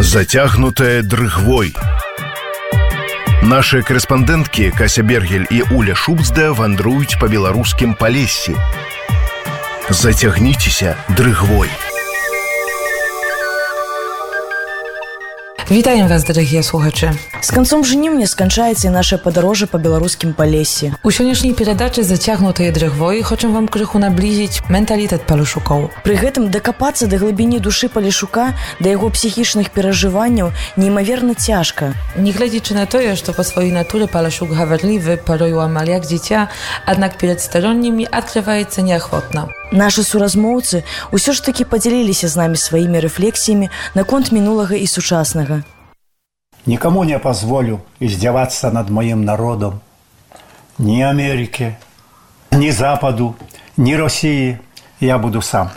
Зацягнутая дрыгвой. Наши корэспандэнткі Кася Бергель і Уля Шубцда вандруюць па беларускім Палессі. Зацягніцеся дрыгвой. Вітаем вас, дарагія слухачы. З канцом жніўня сканчаецца і наша падарожжа па беларускім Палессі. У сённяшняй перадачы «Зацягнутыя дрыгвой» хочам вам крыху наблізіць менталітэт палешукоў. Пры гэтым дакапацца да глыбіні душы палешука, да яго псіхічных перажыванняў неймаверна цяжка. Нягледзячы на тое, што па сваёй натуры палешук гаварлівы, парою амаль як дзіця, аднак перад староннімі адкрываецца неахвотна. Нашы суразмоўцы ўсё ж такі падзяліліся з намі сваімі рэфлексіямі наконт мінулага і сучаснага. Никому не позволю издеваться над моим народом. Ни Америке, ни Западу, ни России. Я буду сам.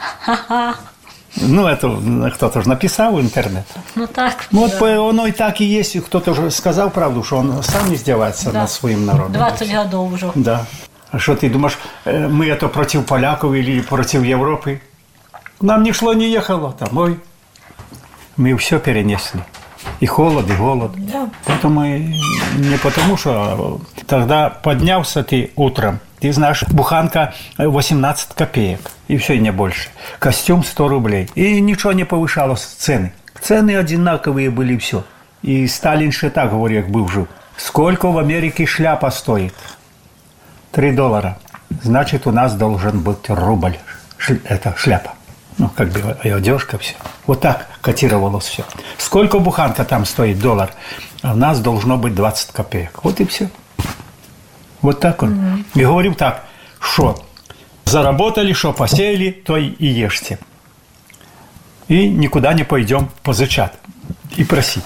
Ну, это кто-то же написал в интернет. Ну, так. Вот оно и так и есть. Кто-то же сказал правду, что он сам издевается над своим народом. 20 годов уже. Да. А что ты думаешь, мы это против поляков или против Европы? Нам ни шло, ни ехало там. Ой, мы все перенесли. И холод, и голод. Да. Поэтому не потому, что тогда поднялся ты утром, ты знаешь, буханка 18 копеек, и все, и не больше. Костюм 100 рублей. И ничего не повышалось цены. Цены одинаковые были, и все. И Сталин ще так говорил, как был жив. Сколько в Америке шляпа стоит? $3. Значит, у нас должен быть рубль. Это шляпа. Ну, как бы и одежка, все. Вот так котировалось все. Сколько буханка там стоит $1? А у нас должно быть 20 копеек. Вот и все. Вот так он. И говорим так, что заработали, что посеяли, то и ешьте. И никуда не пойдем позычать и просить.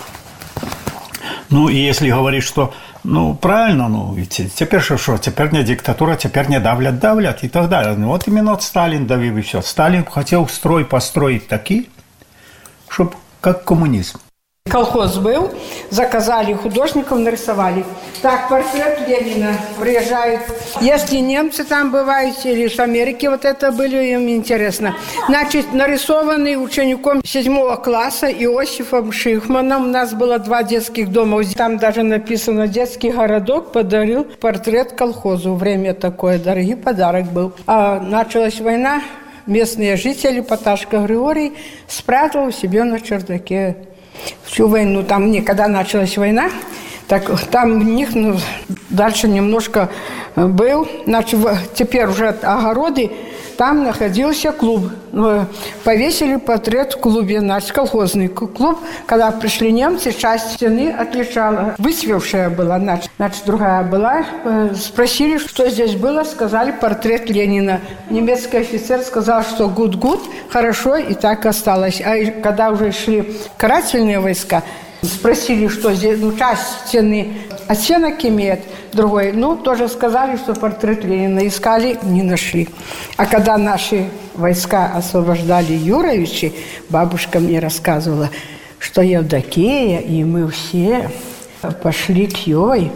Ну, и если говорить, что, ну, правильно, ну, теперь что, теперь не диктатура, теперь не давлят и так далее. Ну, вот именно Сталин давил и все. Сталин хотел строй построить такие, чтобы как коммунизм. Колхоз был, заказали художников, нарисовали. Так, портрет Ленина приезжают. Если немцы там бывают или с Америки, вот это были им интересно. Значит, нарисованный учеником 7 класса Иосифом Шихманом. У нас было 2 детских дома. Там даже написано «Детский городок подарил портрет колхозу». Время такое, дорогой подарок был. А началась война, местные жители, Поташко Григорий, спрятал себе на чердаке всю войну. Там, когда началась война, так там у них дальше немножко был. Значит, теперь уже огороды, там находился клуб. Повесили портрет в клубе, значит, колхозный клуб. Когда пришли немцы, часть стены отличала. Высвевшая была, значит, другая была. Спросили, что здесь было, сказали портрет Ленина. Немецкий офицер сказал, что good, хорошо, и так осталось. А когда уже шли карательные войска, спросили, что здесь, часть стены оттенок имеет, другой, тоже сказали, что портрет Ленина. Искали, не нашли. А когда наши войска освобождали Юровичи, бабушка мне рассказывала, что Евдокия и мы все пошли к Ёй,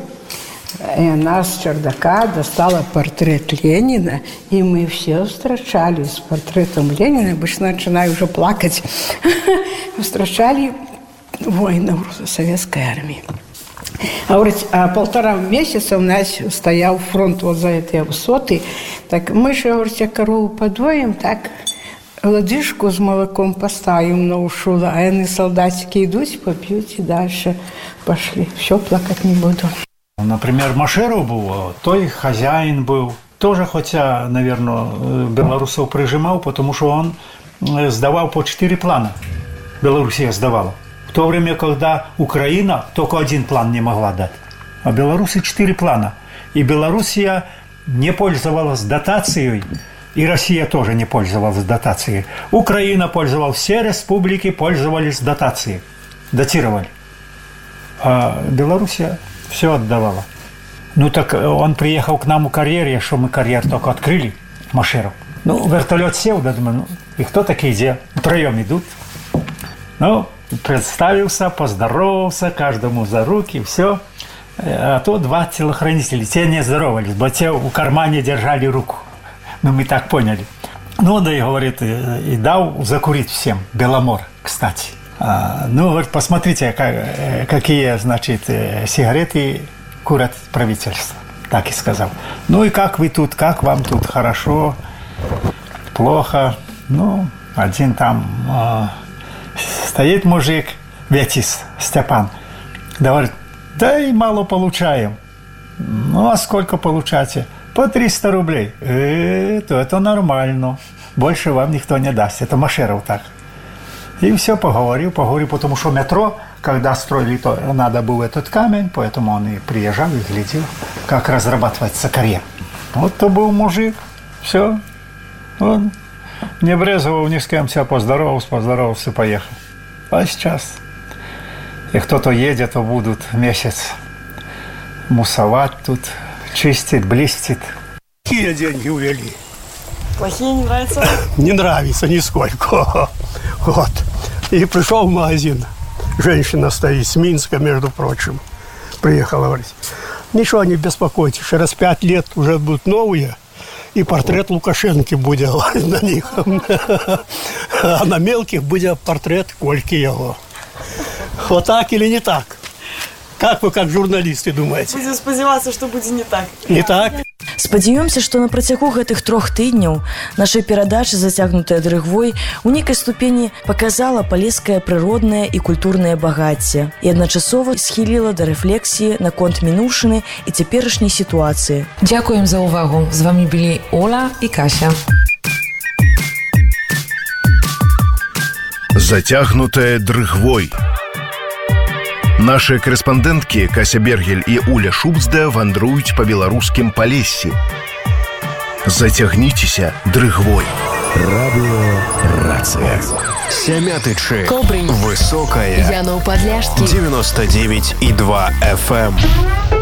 и она с чердака достала портрет Ленина, и мы все встречали с портретом Ленина. Обычно начинаю уже плакать. Встречали воинов Советской армии. А 1,5 месяца у нас стоял фронт вот за этой высоты. Так мы же, говорите, корову подоим, так ладышку с молоком поставим на ушула, а они, солдатики, идут, попьют и дальше пошли. Все, плакать не буду. Например, Машеров был, той хозяин был. Тоже, хотя, наверное, белорусов прижимал, потому что он сдавал по 4 плана. Белоруссия сдавала. В то время, когда Украина только 1 план не могла дать, а белорусы 4 плана. И Белоруссия не пользовалась дотацией, и Россия тоже не пользовалась дотацией. Украина пользовалась, все республики пользовались дотацией, датировали. А Белоруссия все отдавала. Ну так он приехал к нам в карьере, что мы карьер только открыли, Машеров. Вертолет сел, да, думаю, и кто такие, где? Втроем идут. Представился, поздоровался, каждому за руки, все. А то 2 телохранителя, те не здоровались, но те в кармане держали руку. Мы так поняли. Да и говорит, и дал закурить всем. Беломор, кстати. Ну, говорит, посмотрите, какие, значит, сигареты курят правительство. Так и сказал. Ну и как вы тут, как вам тут, хорошо, плохо? Ну, один там стоит мужик, Ветис Степан, говорит, да и мало получаем. Ну, а сколько получаете? По 300 рублей. То это нормально. Больше вам никто не даст. Это Машеров так. И все, поговорил, потому что метро, когда строили, то надо был этот камень, поэтому он и приезжал, и глядел, как разрабатывается карьер. Вот то был мужик, все. Он не брезговал ни с кем, себя поздоровался, поехал. А сейчас, и кто-то едет, то будут месяц мусовать тут, чистить, блестит. Какие деньги увели? Плохие, не нравятся? Не нравится нисколько. Вот. И пришел в магазин. Женщина стоит с Минска, между прочим. Приехала, говорит, ничего не беспокойтесь, через 5 лет уже будут новые, и портрет Лукашенко будет на них. А на мелких будет портрет Кольки его. Вот так или не так? Как вы, как журналисты, думаете? Будем сподеваться, что будет не так. Не так? Спадзяёмся, што на працягу гэтых 3 тыдняў нашай перадачы, зацягнутая дрыгвой, у нейкай ступені паказала палескае прыроднае і культурнае багацце і адначасова схіліла да рэфлексіі наконт мінуўшыны і цяперашняй сітуацыі. Дзякуем за ўвагу. З вамі былі Оля і Кася. Зацягнутая дрыгвой. Наши корэспандэнткі Кася Бергель і Уля Шубсда вандруюць па беларускім Палессі. Зацягніцеся дрыгвой. Радиорация. Сямятычы. Кобрынь. Высокая. Янов Подляшский. 99,2 FM.